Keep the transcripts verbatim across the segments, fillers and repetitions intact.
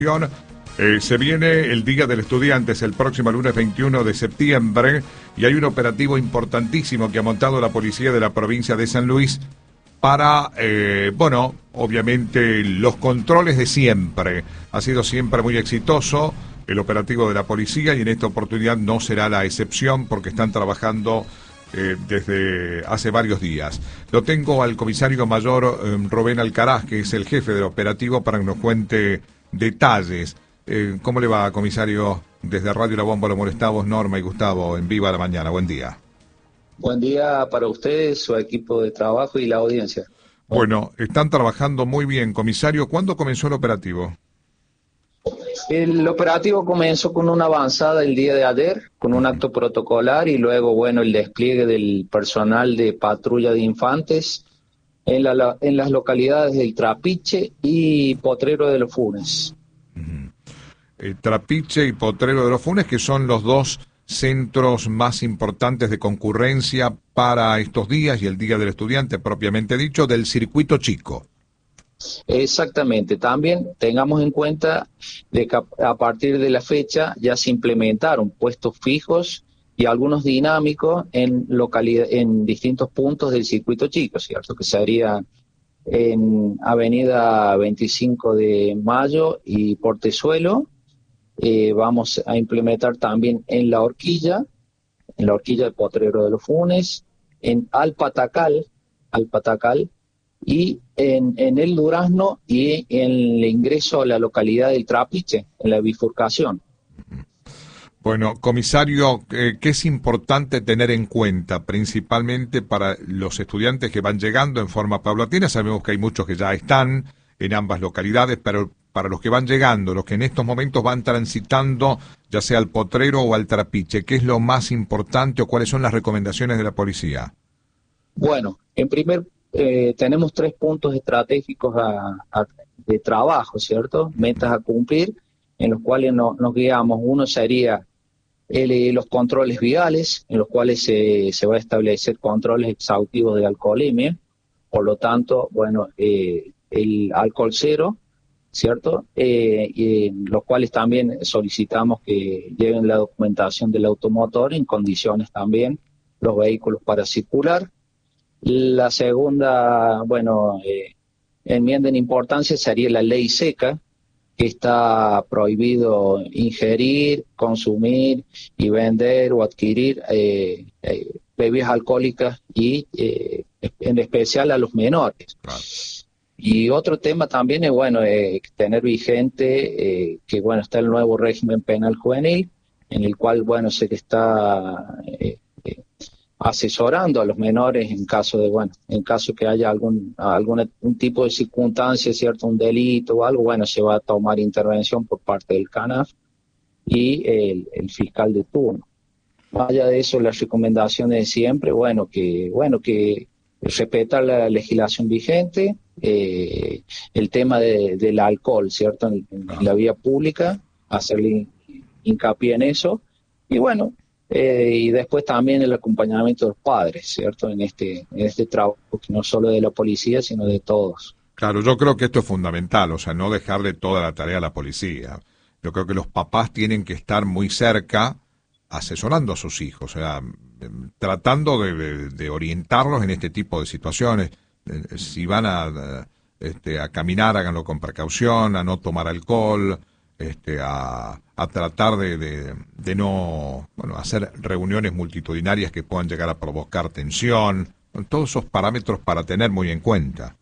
Eh, se viene el Día del Estudiante, es el próximo lunes veintiuno de septiembre, y hay un operativo importantísimo que ha montado la policía de la provincia de San Luis para, eh, bueno, obviamente los controles de siempre. Ha sido siempre muy exitoso el operativo de la policía y en esta oportunidad no será la excepción porque están trabajando eh, desde hace varios días. Lo tengo al comisario mayor eh, Rubén Alcaraz, que es el jefe del operativo, para que nos cuente detalles. Eh, ¿Cómo le va, comisario? Desde Radio La Bomba lo molestamos, Norma y Gustavo, en Viva la Mañana. Buen día. Buen día para ustedes, su equipo de trabajo y la audiencia. Bueno, están trabajando muy bien, comisario. ¿Cuándo comenzó el operativo? El operativo comenzó con una avanzada el día de ayer, con un acto protocolar y luego, bueno, el despliegue del personal de patrulla de infantes en, la, en las localidades del Trapiche y Potrero de los Funes. Uh-huh. eh, Trapiche y Potrero de los Funes, que son los dos centros más importantes de concurrencia para estos días y el Día del Estudiante, propiamente dicho, del circuito chico. Exactamente. También tengamos en cuenta de que a partir de la fecha ya se implementaron puestos fijos y algunos dinámicos en localidad, en distintos puntos del circuito chico, ¿cierto? Que sería en Avenida veinticinco de Mayo y Portezuelo. Eh, vamos a implementar también en La Horquilla, en La Horquilla de Potrero de los Funes, en Alpatacal, Alpatacal, y en, en el Durazno y en el ingreso a la localidad del Trapiche, en la bifurcación. Bueno, comisario, eh, ¿qué es importante tener en cuenta, principalmente para los estudiantes que van llegando en forma paulatina? Sabemos que hay muchos que ya están en ambas localidades, pero para los que van llegando, los que en estos momentos van transitando, ya sea al Potrero o al Trapiche, ¿qué es lo más importante o cuáles son las recomendaciones de la policía? Bueno, en primer Eh, tenemos tres puntos estratégicos a, a, de trabajo, ¿cierto? Metas a cumplir, en los cuales no, nos guiamos. Uno sería el, los controles viales, en los cuales se, se va a establecer controles exhaustivos de alcoholemia. Por lo tanto, bueno, eh, el alcohol cero, ¿cierto? Eh, y en los cuales también solicitamos que lleven la documentación del automotor en condiciones también los vehículos para circular. La segunda, bueno, eh, enmienda en importancia sería la ley seca, que está prohibido ingerir, consumir y vender o adquirir eh, eh, bebidas alcohólicas y eh, en especial a los menores. Claro. Y otro tema también es, bueno, eh, tener vigente eh, que, bueno, está el nuevo régimen penal juvenil, en el cual, bueno, sé que está Eh, asesorando a los menores en caso de, bueno, en caso que haya algún, algún un tipo de circunstancia, cierto, un delito o algo, bueno, se va a tomar intervención por parte del CANAF y el, el fiscal de turno. Más allá de eso, las recomendaciones de siempre, bueno, que, bueno, que respetar la legislación vigente, eh, el tema de, del alcohol, cierto, en, en la vía pública, hacerle hincapié en eso, y bueno, Eh, y después también el acompañamiento de los padres, ¿cierto? En este, en este trabajo, que no solo de la policía, sino de todos. Claro, yo creo que esto es fundamental, o sea, no dejarle toda la tarea a la policía. Yo creo que los papás tienen que estar muy cerca, asesorando a sus hijos, o sea, tratando de, de, de orientarlos en este tipo de situaciones. Eh, si van a, este, a caminar, háganlo con precaución, a no tomar alcohol, este, a... a tratar de, de, de no, bueno, hacer reuniones multitudinarias que puedan llegar a provocar tensión, todos esos parámetros para tener muy en cuenta.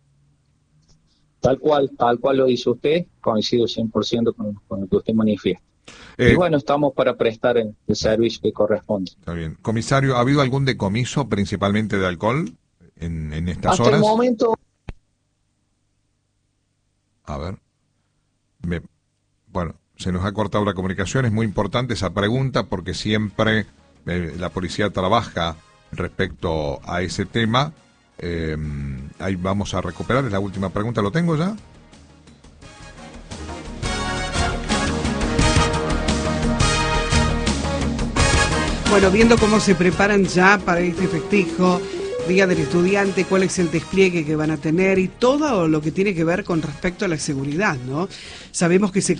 Tal cual, tal cual lo dice usted, coincido cien por ciento con, con lo que usted manifiesta. Eh, y bueno, estamos para prestar el, el servicio que corresponde. Está bien. Comisario, ¿ha habido algún decomiso, principalmente de alcohol, en, en estas Hasta horas? Hasta el momento... A ver, me, bueno... Se nos ha cortado la comunicación, es muy importante esa pregunta porque siempre eh, la policía trabaja respecto a ese tema. Eh, ahí vamos a recuperar, es la última pregunta, ¿lo tengo ya? Bueno, viendo cómo se preparan ya para este festejo Día del Estudiante, cuál es el despliegue que van a tener y todo lo que tiene que ver con respecto a la seguridad, ¿no? Sabemos que se